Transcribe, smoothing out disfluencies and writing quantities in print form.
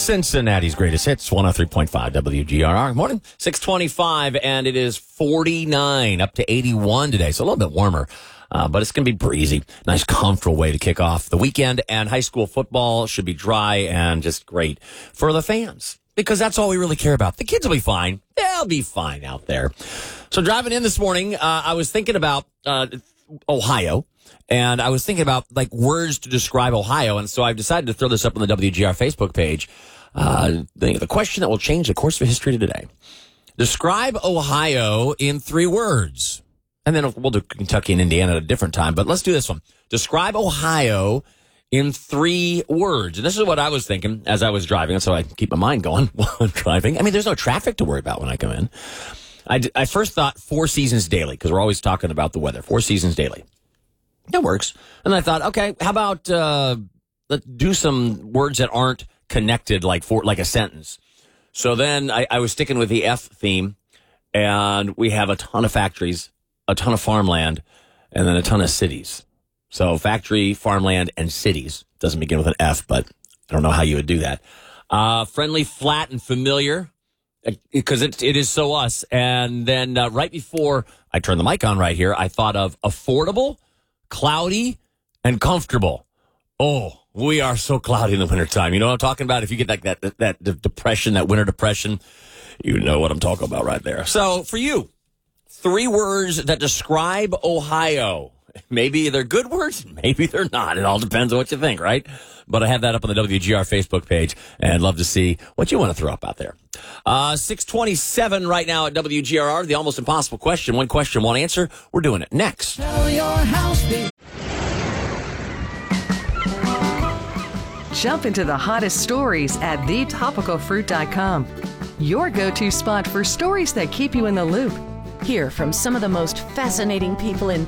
Cincinnati's greatest hits, 103.5 WGRR. Morning, 6:25, and it is 49, up to 81 today, so a little bit warmer. But it's going to be breezy. Nice, comfortable way to kick off the weekend, and high school football should be dry and just great for the fans, because that's all we really care about. The kids will be fine. They'll be fine out there. So driving in this morning, I was thinking about Ohio. And I was thinking about words to describe Ohio, and so I've decided to throw this up on the WGR Facebook page. The question that will change the course of history today: describe Ohio in 3 words, and then we'll do Kentucky and Indiana at a different time. But let's do this one: describe Ohio in 3 words. And this is what I was thinking as I was driving, and so I keep my mind going while I'm driving. I mean, there's no traffic to worry about when I come in. I first thought 4 seasons daily, because we're always talking about the weather. 4 seasons daily. That works. And I thought, okay, how about let's do some words that aren't connected like a sentence. So then I was sticking with the F theme, and we have a ton of factories, a ton of farmland, and then a ton of cities. So factory, farmland, and cities. Doesn't begin with an F, but I don't know how you would do that. Friendly, flat, and familiar, because it is so us. And then right before I turned the mic on right here, I thought of affordable, cloudy, and comfortable. Oh, we are so cloudy in the wintertime. You know what I'm talking about? If you get that depression, that winter depression, you know what I'm talking about right there. So for you, 3 words that describe Ohio. Maybe they're good words, maybe they're not. It all depends on what you think, right? But I have that up on the WGR Facebook page, and I'd love to see what you want to throw up out there. 6:27 right now at WGRR, the almost impossible question. 1 question, 1 answer. We're doing it next. Sell your house, baby. Jump into the hottest stories at thetopicalfruit.com. Your go-to spot for stories that keep you in the loop. Hear from some of the most fascinating people in